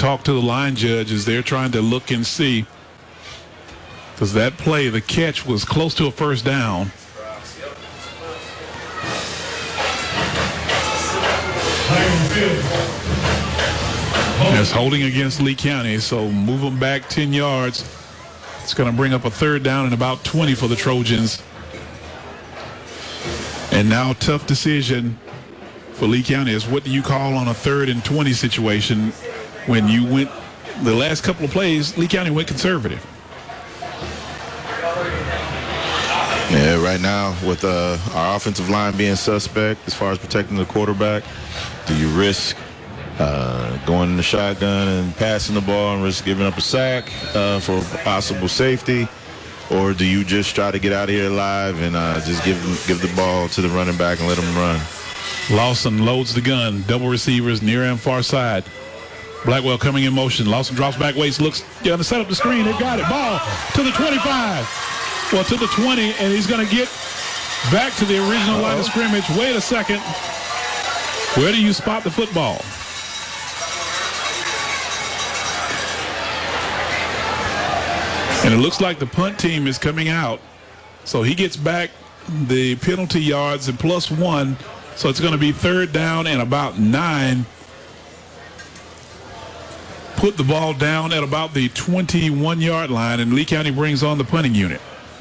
talk to the line judge as they're trying to look and see. Because that play, the catch was close to a first down. That's holding against Lee County, so move them back 10 yards. It's going to bring up a third down and about 20 for the Trojans. And now tough decision for Lee County is what do you call on a 3rd and 20 situation when you went the last couple of plays, Lee County went conservative. Yeah, right now with our offensive line being suspect as far as protecting the quarterback, do you risk going in the shotgun and passing the ball and risk giving up a sack for possible safety? Or do you just try to get out of here alive and just give the ball to the running back and let him run? Lawson loads the gun. Double receivers near and far side. Blackwell coming in motion. Lawson drops back, waits, looks to set up the screen. They've got it. Ball to the 25. Well, to the 20, and he's going to get back to the original line of scrimmage. Wait a second. Where do you spot the football? And it looks like the punt team is coming out. So he gets back the penalty yards and +1. So it's going to be 3rd down and about 9. Put the ball down at about the 21-yard line, and Lee County brings on the punting unit.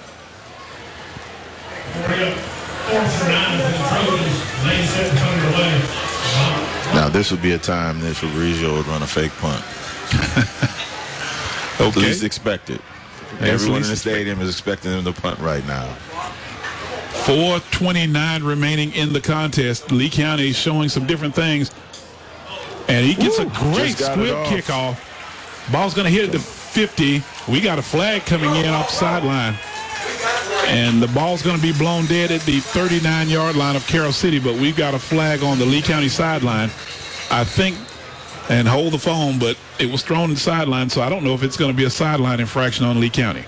Now this would be a time that Fabrizio would run a fake punt. Okay. At least expected. Everyone in the stadium is expecting him to punt right now. 4:29 remaining in the contest. Lee County showing some different things. And he gets a great squib kickoff. Ball's going to hit at the 50. We got a flag coming in off the sideline. And the ball's going to be blown dead at the 39-yard line of Carroll City, but we've got a flag on the Lee County sideline. I think, and hold the phone, but it was thrown in the sideline, so I don't know if it's going to be a sideline infraction on Lee County.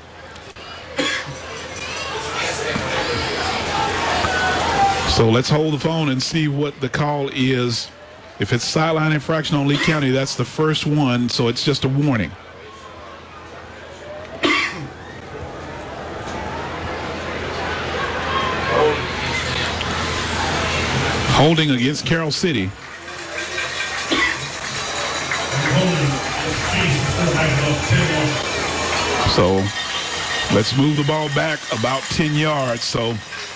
So let's hold the phone and see what the call is. If it's sideline infraction on Lee County, that's the first one, so it's just a warning. Holding against Carroll City. So let's move the ball back about 10 yards. So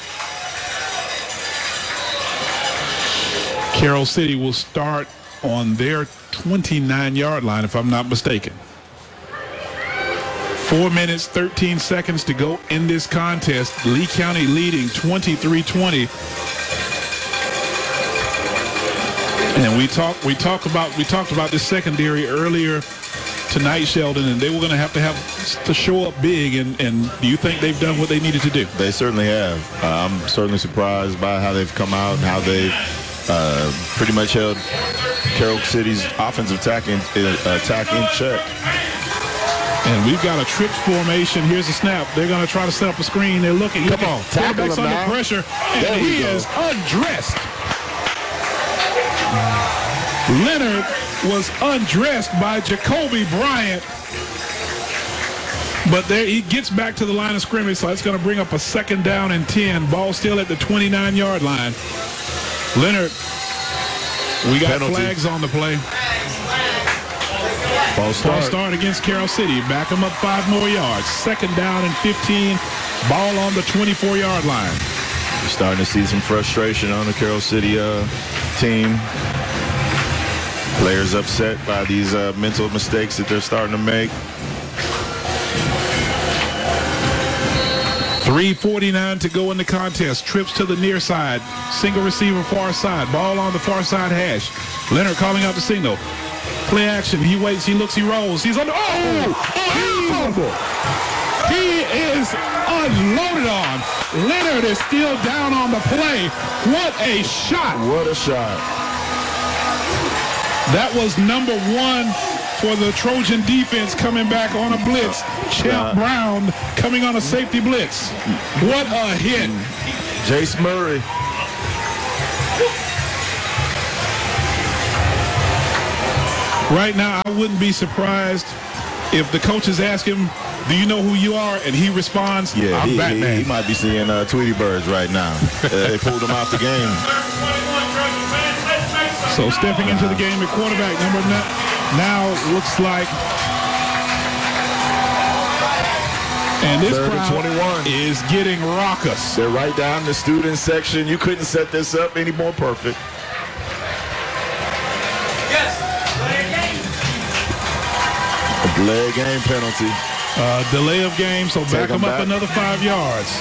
Carroll City will start on their 29-yard line, if I'm not mistaken. 4 minutes, 13 seconds to go in this contest. Lee County leading 23-20. And we talked about this secondary earlier tonight, Sheldon, and they were going to have to show up big. And do you think they've done what they needed to do? They certainly have. I'm certainly surprised by how they've come out and how they pretty much held Carroll City's offensive attack in check. And we've got a trips formation. Here's a snap. They're going to try to set up a screen. They're looking. Come on, tackle him under now. Pressure, and he is undressed. Leonard was undressed by Jacoby Bryant. But there he gets back to the line of scrimmage, so that's going to bring up a 2nd down and 10. Ball still at the 29-yard line. Leonard, we got penalty. Flags on the play. False start against Carroll City. Back them up 5 more yards. 2nd down and 15. Ball on the 24-yard line. You're starting to see some frustration on the Carroll City team. Players upset by these mental mistakes that they're starting to make. 3:49 to go in the contest. Trips to the near side. Single receiver far side. Ball on the far side hash. Leonard calling out the signal. Play action. He waits. He looks. He rolls. He's on. He is unloaded on. Leonard is still down on the play. What a shot. What a shot. That was number 1 for the Trojan defense coming back on a blitz. Champ Brown coming on a safety blitz. What a hit. Jace Murray. Right now, I wouldn't be surprised if the coaches ask him, do you know who you are? And he responds, I'm Batman. He might be seeing Tweety Birds right now. They pulled him out the game. So stepping into the game at quarterback number now looks like, and this crowd 21 is getting raucous. They're right down the student section. You couldn't set this up any more perfect. A delay of game penalty. Delay of game, so back them up another 5 yards.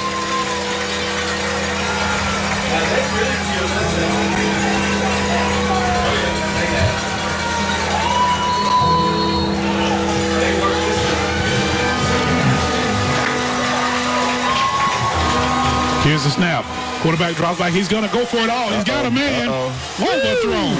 Here's the snap. Quarterback drops back. He's going to go for it all. He's got a man. Overthrown.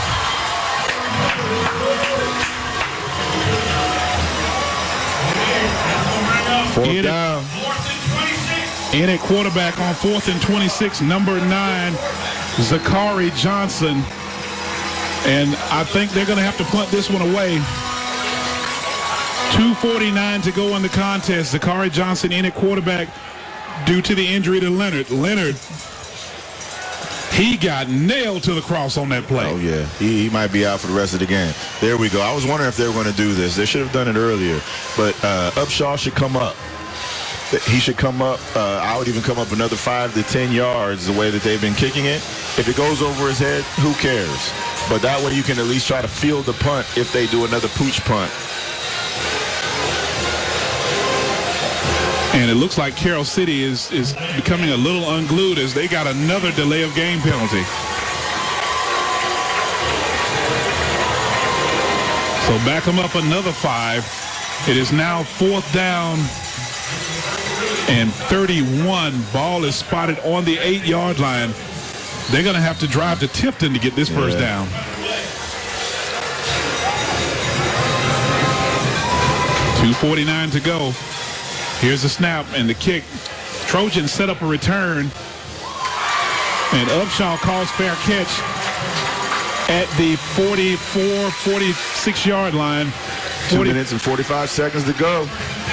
Fourth down. In at quarterback on 4th and 26, number 9, Zachary Johnson. And I think they're going to have to punt this one away. 2:49 to go in the contest. Zachary Johnson in at quarterback due to the injury to Leonard. Leonard, he got nailed to the cross on that play. Oh, yeah. He might be out for the rest of the game. There we go. I was wondering if they were going to do this. They should have done it earlier. But Upshaw should come up. He should come up. I would even come up another 5 to 10 yards the way that they've been kicking it. If it goes over his head, who cares? But that way you can at least try to field the punt if they do another pooch punt. And it looks like Carroll City is becoming a little unglued as they got another delay of game penalty. So back them up another 5. It is now 4th down and 31. Ball is spotted on the 8-yard line. They're going to have to drive to Tifton to get this first down. .249 to go. Here's the snap and the kick. Trojans set up a return. And Upshaw calls fair catch at the 44, 46-yard line. 2 minutes and 45 seconds to go.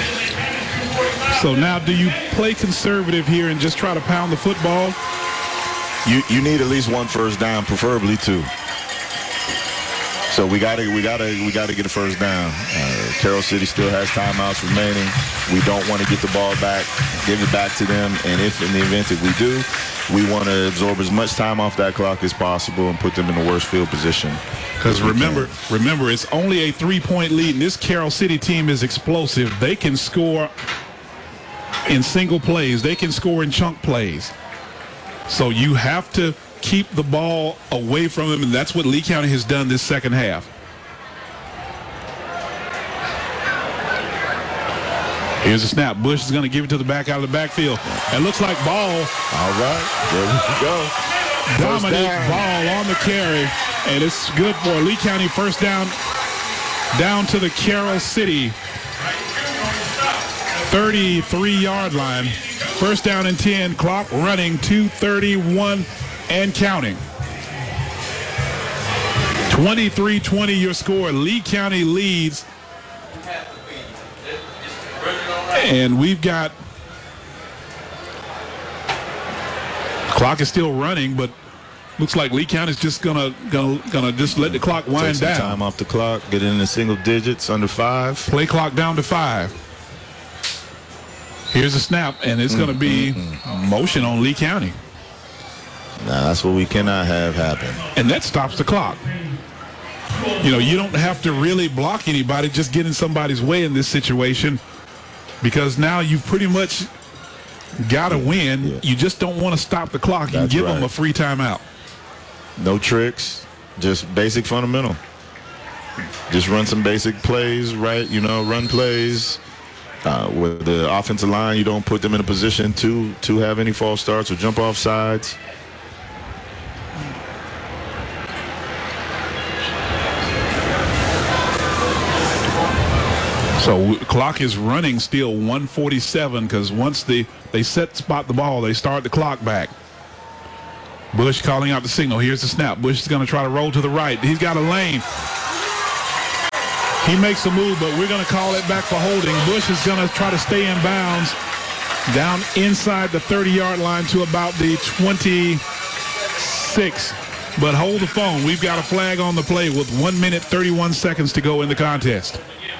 So now do you play conservative here and just try to pound the football? You need at least one first down, preferably 2. So we gotta get a first down. Carroll City still has timeouts remaining. We don't want to get the ball back, give it back to them, and if in the event that we do, we want to absorb as much time off that clock as possible and put them in the worst field position. Because remember, it's only a 3-point lead, and this Carroll City team is explosive. They can score in single plays. They can score in chunk plays. So you have to keep the ball away from them, and that's what Lee County has done this second half. Here's a snap. Bush is going to give it to the back out of the backfield. It looks like Ball. All right, there we go. Dominic Ball on the carry, and it's good for Lee County first down to the Carroll City 33-yard line. First down and 10, clock running, 2:31 and counting. 23-20 your score. Lee County leads. And we've got, clock is still running, but looks like Lee County is just gonna just let the clock wind down. Take some time off the clock, get in the single digits, under 5. Play clock down to 5. Here's a snap, and it's gonna be motion on Lee County. Now that's what we cannot have happen. And that stops the clock. You know, you don't have to really block anybody, just get in somebody's way in this situation, because now you've pretty much got to win. Yeah. You just don't want to stop the clock and give them a free timeout. No tricks, just basic fundamental. Just run some basic plays, right? You know, run plays. With the offensive line, you don't put them in a position to have any false starts or jump off sides. So clock is running still 1:47 because once they spot the ball, they start the clock back. Bush calling out the signal. Here's the snap. Bush is going to try to roll to the right. He's got a lane. He makes a move, but we're going to call it back for holding. Bush is going to try to stay in bounds down inside the 30-yard line to about the 26. But hold the phone. We've got a flag on the play with 1 minute, 31 seconds to go in the contest.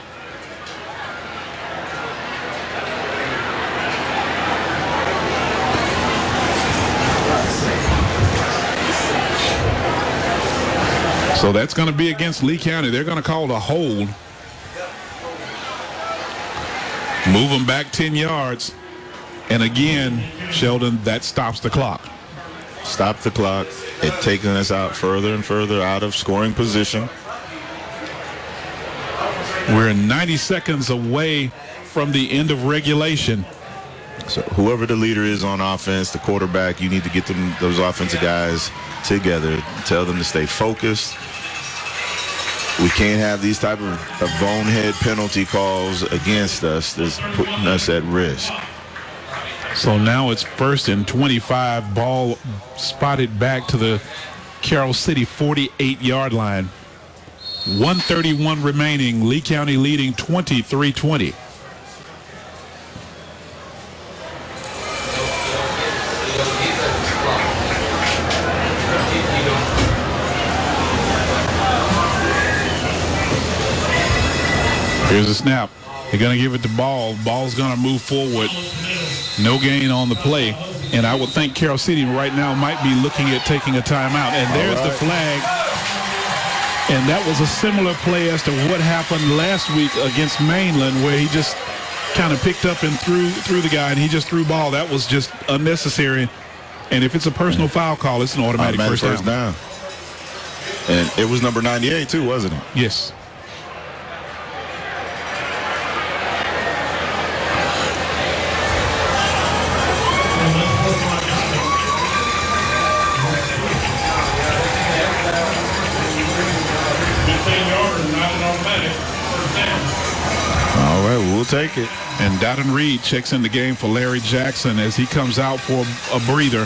So that's going to be against Lee County. They're going to call the hold. Move them back 10 yards. And again, Sheldon, that stops the clock. Stop the clock. It taking us out further and further out of scoring position. We're 90 seconds away from the end of regulation. So whoever the leader is on offense, the quarterback, you need to get those offensive guys together. Tell them to stay focused. We can't have these type of bonehead penalty calls against us that's putting us at risk. So now it's 1st and 25. Ball spotted back to the Carroll City 48-yard line. 1:31 remaining. Lee County leading 23-20. Here's a snap. They're going to give it to Ball. Ball's going to move forward. No gain on the play. And I would think Carroll City right now might be looking at taking a timeout. And there's the flag. And that was a similar play as to what happened last week against Mainland, where he just kind of picked up and threw the guy, and he just threw ball. That was just unnecessary. And if it's a personal foul call, it's an automatic first down. And it was number 98 too, wasn't it? Yes. All right, we'll take it. And Dotton Reed checks in the game for Larry Jackson as he comes out for a breather.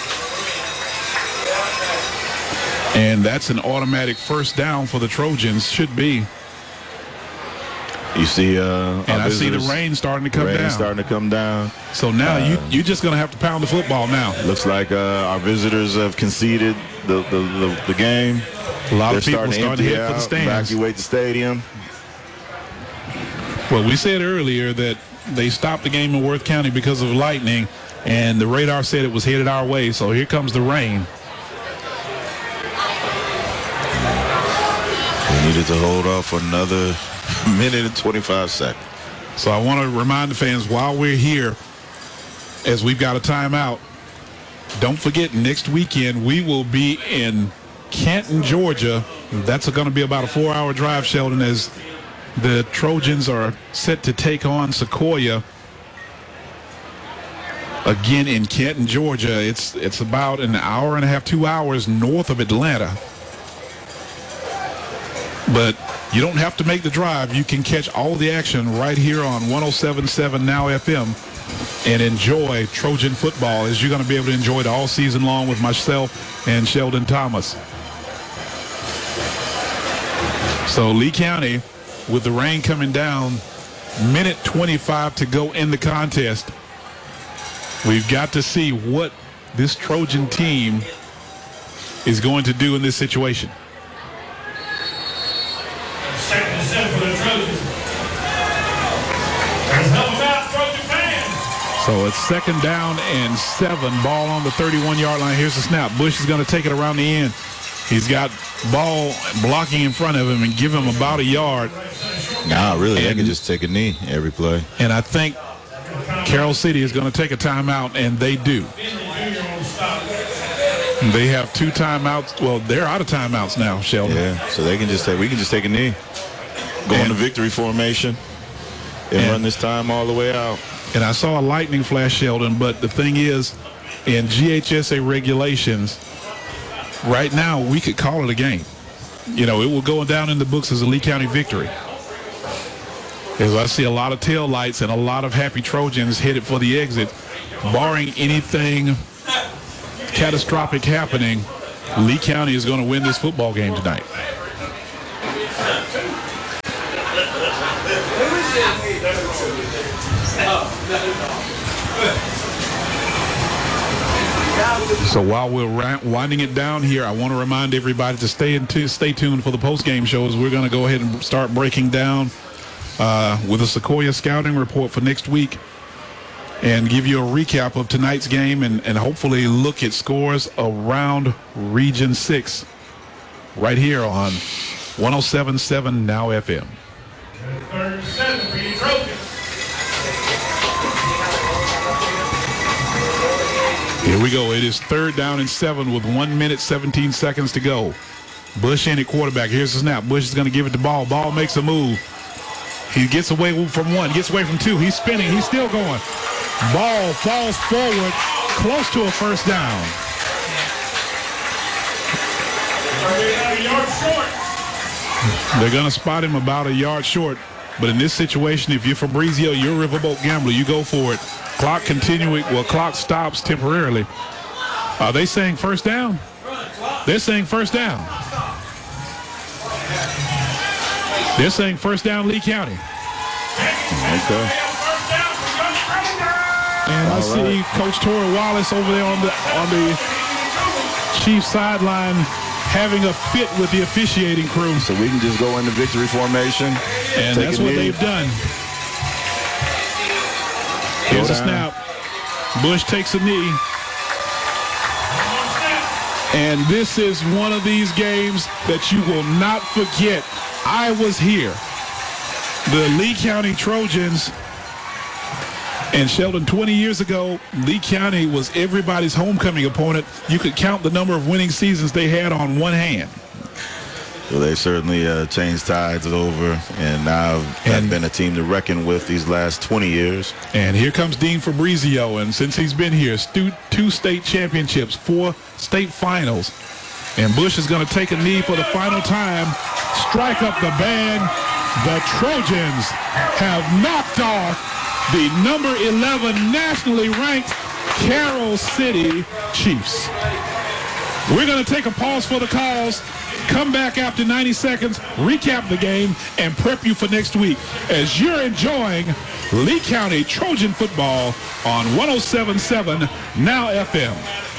And that's an automatic first down for the Trojans, should be. You see, and I see the rain starting to come down. So now you're just going to have to pound the football now. Looks like our visitors have conceded the game. A lot of people starting to head for the stands. Evacuate the stadium. Well, we said earlier that they stopped the game in Worth County because of lightning, and the radar said it was headed our way. So here comes the rain. We needed to hold off for another minute and 25 seconds. So I want to remind the fans while we're here, as we've got a timeout, don't forget next weekend we will be in Canton, Georgia. That's going to be about a 4-hour drive, Sheldon, as the Trojans are set to take on Sequoia again in Canton, Georgia. It's about an hour and a half, 2 hours north of Atlanta. But you don't have to make the drive. You can catch all the action right here on 107.7 Now FM and enjoy Trojan football, as you're going to be able to enjoy it all season long with myself and Sheldon Thomas. So Lee County, with the rain coming down, minute 25 to go in the contest. We've got to see what this Trojan team is going to do in this situation. Second and 7 for the Trojans. Help them out, Trojan fans. So it's 2nd down and 7. Ball on the 31-yard line. Here's the snap. Bush is going to take it around the end. He's got Ball blocking in front of him and give him about a yard. Nah, really, they can just take a knee every play. And I think Carroll City is going to take a timeout, and they do. They have 2 timeouts. Well, they're out of timeouts now, Sheldon. Yeah, so we can just take a knee. Go into victory formation and run this time all the way out. And I saw a lightning flash, Sheldon, but the thing is, in GHSA regulations, right now we could call it a game. You know, it will go down in the books as a Lee County victory. As I see a lot of tail lights and a lot of happy Trojans headed for the exit, barring anything catastrophic happening, Lee County is going to win this football game tonight. So while we're winding it down here, I want to remind everybody to stay tuned for the post-game shows. We're going to go ahead and start breaking down with a Sequoia scouting report for next week and give you a recap of tonight's game and hopefully look at scores around Region 6 right here on 107.7 Now FM. Third and 7 for you Trojans. Here we go. It is 3rd down and 7 with 1 minute, 17 seconds to go. Bush in at quarterback. Here's the snap. Bush is going to give it to Ball. Ball makes a move. He gets away from 1, gets away from 2. He's spinning. He's still going. Ball falls forward, close to a first down. A yard short. They're going to spot him about a yard short. But in this situation, if you're Fabrizio, you're a Riverboat Gambler, you go for it. Clock continuing. Well, clock stops temporarily. Are they saying first down? They're saying first down. They're saying first down, Lee County. Okay. And I see Coach Tori Wallace over there on the Chiefs sideline having a fit with the officiating crew. So we can just go into victory formation. And that's what they've done. Here's a snap. Bush takes a knee. And this is one of these games that you will not forget. I was here. The Lee County Trojans. And Sheldon, 20 years ago, Lee County was everybody's homecoming opponent. You could count the number of winning seasons they had on one hand. Well, they certainly changed tides over, and now have been a team to reckon with these last 20 years. And here comes Dean Fabrizio, and since he's been here, 2 state championships, 4 state finals. And Bush is going to take a knee for the final time, strike up the band. The Trojans have knocked off the number 11 nationally ranked Carroll City Chiefs. We're going to take a pause for the calls, come back after 90 seconds, recap the game, and prep you for next week as you're enjoying Lee County Trojan football on 107.7 Now FM.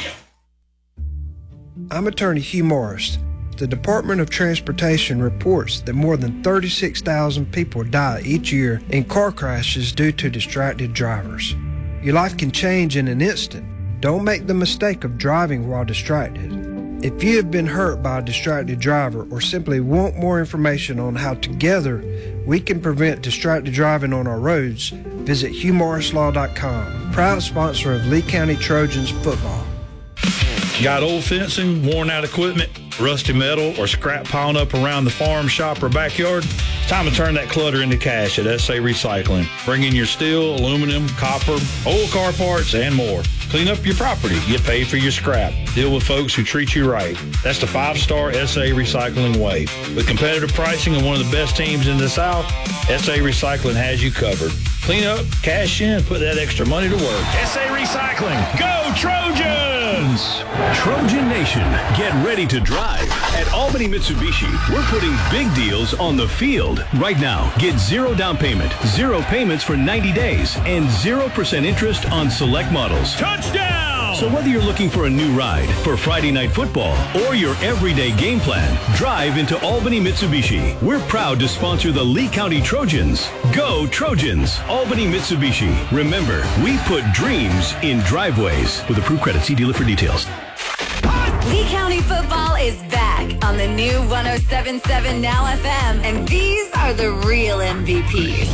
I'm attorney Hugh Morris. The Department of Transportation reports that more than 36,000 people die each year in car crashes due to distracted drivers. Your life can change in an instant. Don't make the mistake of driving while distracted. If you have been hurt by a distracted driver or simply want more information on how together we can prevent distracted driving on our roads, visit HughMorrisLaw.com, proud sponsor of Lee County Trojans football. Got old fencing, worn out equipment, rusty metal, or scrap piling up around the farm, shop, or backyard? Time to turn that clutter into cash at SA Recycling. Bring in your steel, aluminum, copper, old car parts, and more. Clean up your property. Get paid for your scrap. Deal with folks who treat you right. That's the 5-star SA Recycling way. With competitive pricing and one of the best teams in the South, SA Recycling has you covered. Clean up, cash in, put that extra money to work. SA Recycling. Go Trojans! Trojan Nation, get ready to drive. At Albany Mitsubishi, we're putting big deals on the field. Right now, get 0 down payment, 0 payments for 90 days, and 0% interest on select models. Touchdown! So whether you're looking for a new ride for Friday Night Football or your everyday game plan, drive into Albany Mitsubishi. We're proud to sponsor the Lee County Trojans. Go Trojans! Albany Mitsubishi. Remember, we put dreams in driveways. With approved credit, see dealer for details. Lee County football is back on the new 107.7 Now FM, and these are the real MVPs.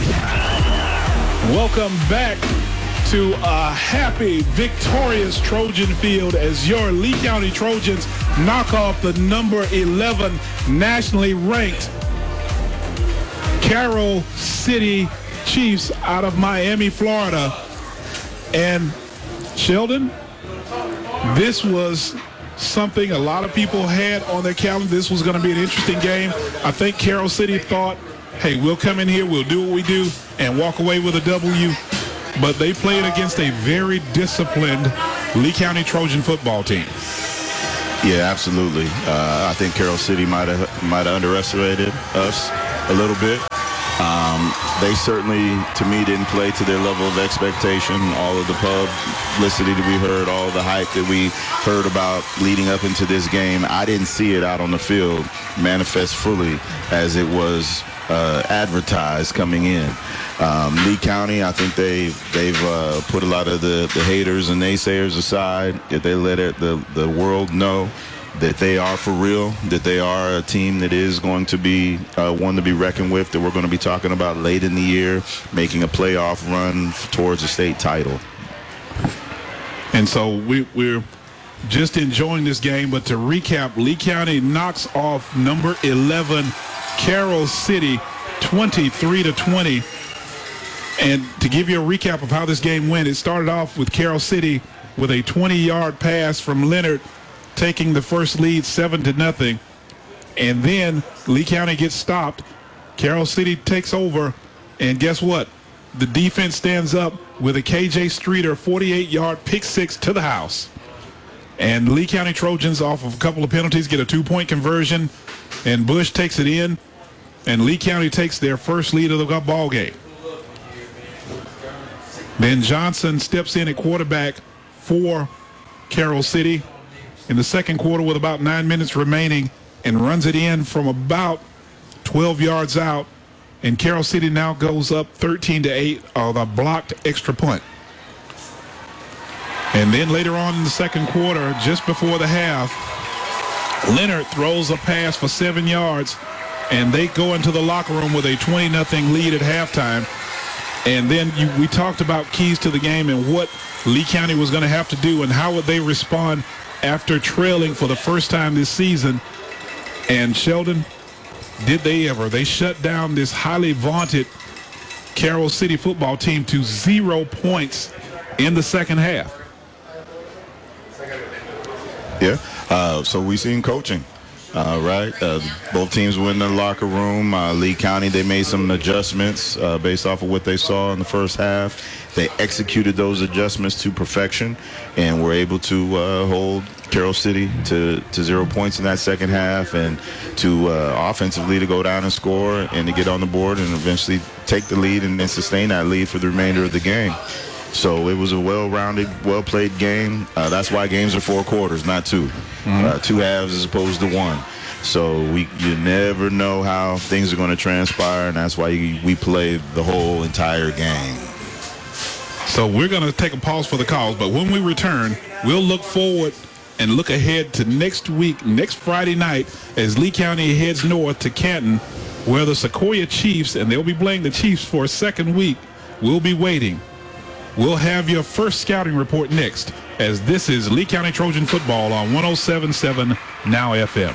Welcome back to a happy, victorious Trojan field as your Lee County Trojans knock off the number 11 nationally ranked Carroll City Chiefs out of Miami, Florida. And Sheldon, this was something a lot of people had on their calendar. This was going to be an interesting game. I think Carroll City thought, hey, we'll come in here, we'll do what we do, and walk away with a W. But they played against a very disciplined Lee County Trojan football team. Yeah, absolutely. I think Carroll City might have underestimated us a little bit. They certainly, to me, didn't play to their level of expectation. All of the publicity that we heard, all the hype that we heard about leading up into this game, I didn't see it out on the field manifest fully as it was advertised coming in. Lee County, I think they've put a lot of the haters and naysayers aside. If they let the world know that they are for real, that they are a team that is going to be one to be reckoned with, that we're going to be talking about late in the year, making a playoff run towards a state title. And so we're just enjoying this game. But to recap, Lee County knocks off number 11, Carroll City, 23-20. And to give you a recap of how this game went, it started off with Carroll City with a 20-yard pass from Leonard, taking the first lead 7-0, and then Lee County gets stopped. Carroll City takes over, and guess what? The defense stands up with a KJ Streeter 48-yard pick six to the house. And Lee County Trojans, off of a couple of penalties, get a 2-point conversion, and Bush takes it in, and Lee County takes their first lead of the ball game. Then Johnson steps in at quarterback for Carroll City in the second quarter with about 9 minutes remaining and runs it in from about 12 yards out. And Carroll City now goes up 13-8 on a blocked extra punt. And then later on in the second quarter, just before the half, Leonard throws a pass for 7 yards, and they go into the locker room with a 20-0 lead at halftime. And then we talked about keys to the game and what Lee County was going to have to do and how would they respond after trailing for the first time this season. And Sheldon, did they ever? They shut down this highly vaunted Carroll City football team to 0 points in the second half. Yeah, so we seen coaching, right? Both teams went in the locker room. Lee County, they made some adjustments based off of what they saw in the first half. They executed those adjustments to perfection and were able to hold Carroll City to 0 points in that second half, and to offensively to go down and score and to get on the board and eventually take the lead and then sustain that lead for the remainder of the game. So it was a well-rounded, well-played game. That's why games are 4 quarters, not 2. 2 halves as opposed to 1. So you never know how things are going to transpire, and that's why we play the whole entire game. So we're going to take a pause for the calls, but when we return, we'll look forward and look ahead to next week, next Friday night, as Lee County heads north to Canton, where the Sequoia Chiefs, and they'll be playing the Chiefs for a second week, will be waiting. We'll have your first scouting report next, as this is Lee County Trojan football on 107.7 Now FM.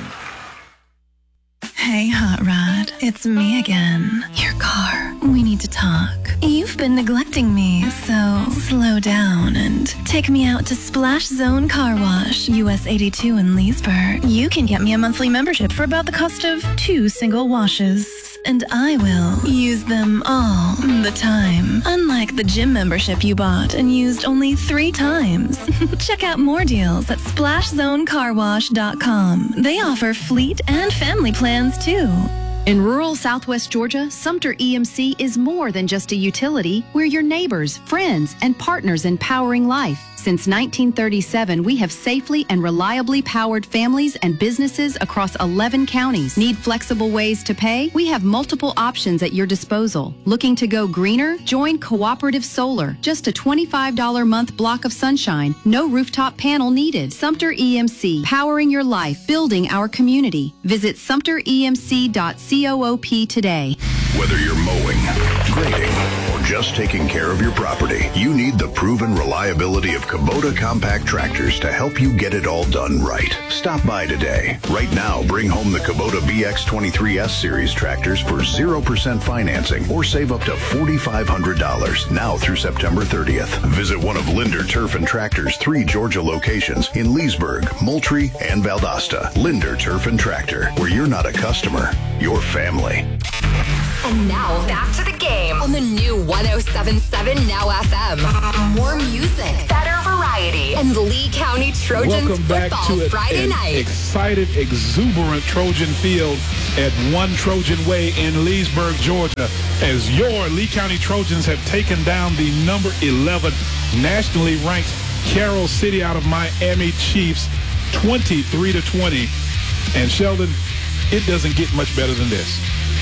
Hey, Hot Rod, it's me again. Your car. We need to talk. You've been neglecting me, so slow down and take me out to Splash Zone Car Wash, US 82 in Leesburg. You can get me a monthly membership for about the cost of 2 single washes. And I will use them all the time. Unlike the gym membership you bought and used only 3 times. Check out more deals at SplashZoneCarWash.com. They offer fleet and family plans too. In rural Southwest Georgia, Sumter EMC is more than just a utility. We're your neighbors, friends, and partners in powering life. Since 1937, we have safely and reliably powered families and businesses across 11 counties. Need flexible ways to pay? We have multiple options at your disposal. Looking to go greener? Join Cooperative Solar. Just a $25 a month block of sunshine. No rooftop panel needed. Sumter EMC, powering your life, building our community. Visit sumteremc.coop today. Whether you're mowing, grading, or just taking care of your property, you need the proven reliability of Kubota compact tractors to help you get it all done right. Stop by today. Right now, bring home the Kubota BX23S Series tractors for 0% financing or save up to $4,500 now through September 30th. Visit one of Linder Turf and Tractor's 3 Georgia locations in Leesburg, Moultrie, and Valdosta. Linder Turf and Tractor, where you're not a customer, you're family. And now, back to the game on the new 107.7 Now FM. More music, better variety, and Lee County Trojans Welcome back football to Friday an night. Excited, exuberant Trojan field at One Trojan Way in Leesburg, Georgia, as your Lee County Trojans have taken down the number 11 nationally ranked Carroll City out of Miami Chiefs 23-20. And Sheldon, it doesn't get much better than this.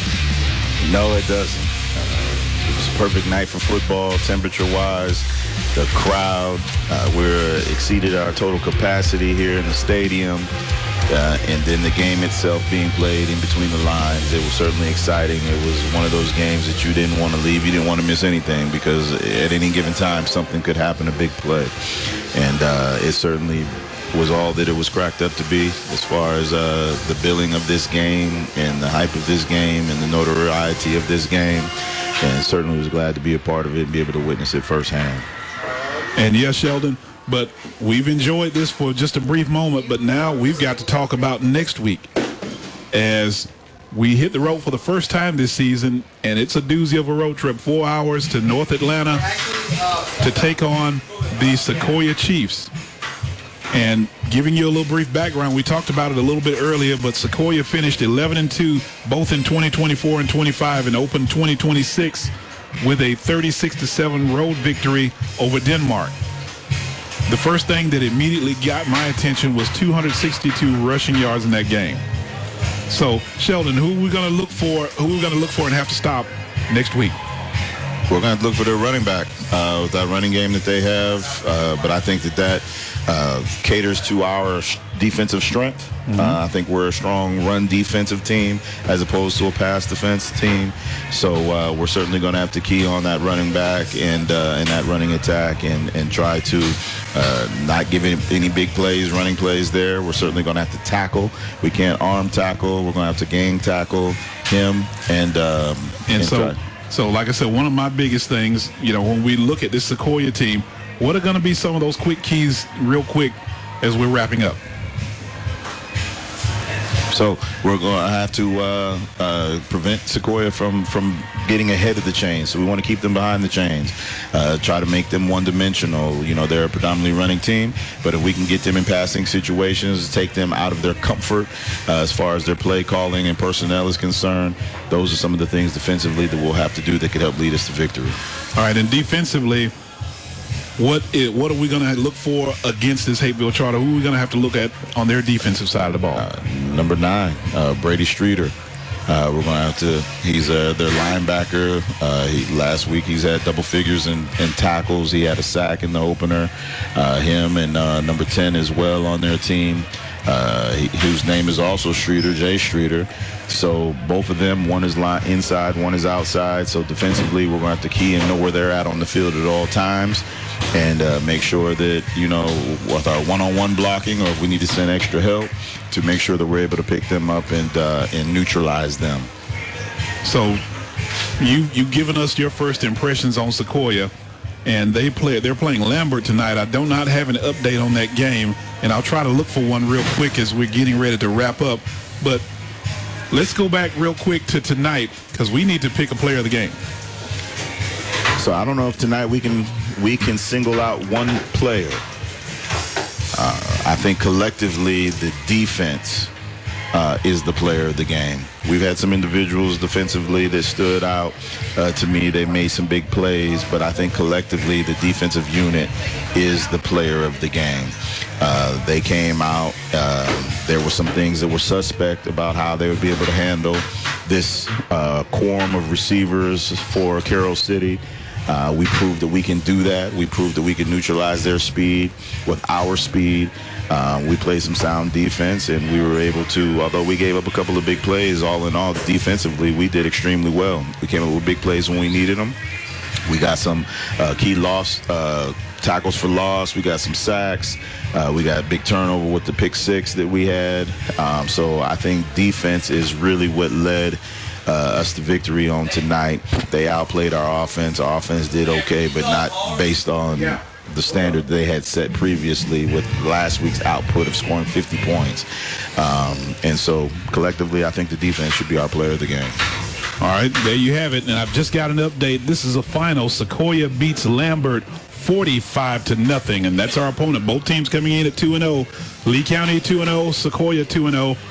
No, it doesn't. It was a perfect night for football, temperature-wise. The crowd, we're exceeded our total capacity here in the stadium. And then the game itself being played in between the lines, it was certainly exciting. It was one of those games that you didn't want to leave. You didn't want to miss anything because at any given time, something could happen, a big play. And it certainly was all that it was cracked up to be as far as the billing of this game and the hype of this game and the notoriety of this game. And certainly was glad to be a part of it and be able to witness it firsthand. And yes, Sheldon, but we've enjoyed this for just a brief moment, but now we've got to talk about next week as we hit the road for the first time this season, and it's a doozy of a road trip, 4 hours to North Atlanta to take on the Sequoia Chiefs. And giving you a little brief background, we talked about it a little bit earlier, but Sequoia finished 11-2, both in 2024 and 25, and opened 2026 with a 36-7 road victory over Denmark. The first thing that immediately got my attention was 262 rushing yards in that game. So, Sheldon, who are we going to look for? Who are we going to look for and have to stop next week? We're going to look for their running back with that running game that they have. But I think that caters to our defensive strength. I think we're a strong run defensive team as opposed to a pass defense team. So we're certainly going to have to key on that running back and that running attack and try to not give any big plays, running plays there. We're certainly going to have to tackle. We can't arm tackle. We're going to have to gang tackle him So, like I said, one of my biggest things, when we look at this Sequoia team, what are going to be some of those quick keys real quick as we're wrapping up? So we're going to have to prevent Sequoia from getting ahead of the chains. So we want to keep them behind the chains, try to make them one-dimensional. They're a predominantly running team, but if we can get them in passing situations, take them out of their comfort as far as their play calling and personnel is concerned, those are some of the things defensively that we'll have to do that could help lead us to victory. All right, and defensively, what are we going to look for against this Hapeville Charter? Who are we going to have to look at on their defensive side of the ball? Number 9, Brady Streeter. We're going to have to. He's their linebacker. Last week he's had double figures in tackles. He had a sack in the opener. Him and number 10 as well on their team, whose name is also Streeter, Jay Streeter. So both of them, one is inside, one is outside. So defensively, we're going to have to key and know where they're at on the field at all times, and make sure that with our one-on-one blocking, or if we need to send extra help, to make sure that we're able to pick them up and neutralize them. So you've given us your first impressions on Sequoia, and they're playing Lambert tonight. I do not have an update on that game, and I'll try to look for one real quick as we're getting ready to wrap up. But let's go back real quick to tonight, because we need to pick a player of the game. So I don't know if tonight we can single out one player. I think collectively the defense is the player of the game. We've had some individuals defensively that stood out to me. They made some big plays, but I think collectively the defensive unit is the player of the game. They came out. There were some things that were suspect about how they would be able to handle this quorum of receivers for Carroll City. We proved that we can do that. We proved that we can neutralize their speed with our speed. We played some sound defense, and we were able to, although we gave up a couple of big plays, all in all, defensively, we did extremely well. We came up with big plays when we needed them. We got some key loss, tackles for loss. We got some sacks. We got a big turnover with the pick 6 that we had. So I think defense is really what led us to victory on tonight. They outplayed our offense. Our offense did okay, but not based on the standard they had set previously with last week's output of scoring 50 points. And so collectively, I think the defense should be our player of the game. All right, there you have it. And I've just got an update. This is a final. Sequoia beats Lambert 45-0, and that's our opponent. Both teams coming in at 2-0. Lee County 2-0, Sequoia 2-0.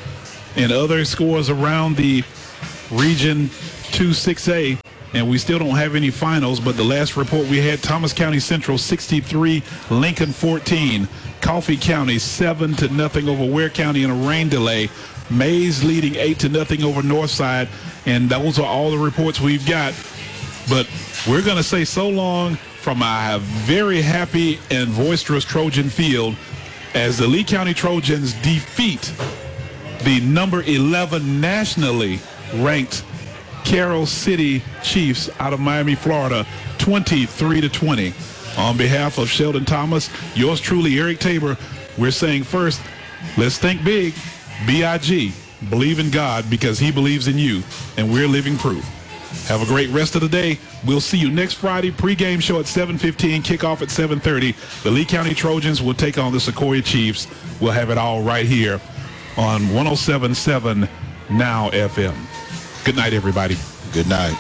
and other scores around the Region 2-6A, and we still don't have any finals, but the last report we had, Thomas County Central 63, Lincoln 14, Coffee County 7-0 over Ware County in a rain delay, Mays leading 8-0 over Northside, and those are all the reports we've got. But we're going to say so long from a very happy and boisterous Trojan field as the Lee County Trojans defeat the number 11 nationally ranked Carroll City Chiefs out of Miami, Florida, 23-20. On behalf of Sheldon Thomas, yours truly, Eric Tabor, we're saying first, let's think big, B-I-G, believe in God because he believes in you, and we're living proof. Have a great rest of the day. We'll see you next Friday. Pre-game show at 7:15, kickoff at 7:30. The Lee County Trojans will take on the Sequoia Chiefs. We'll have it all right here on 107.7 Now FM. Good night, everybody. Good night.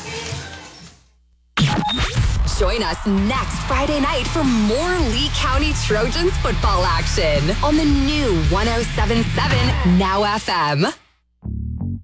Join us next Friday night for more Lee County Trojans football action on the new 107.7 Now FM.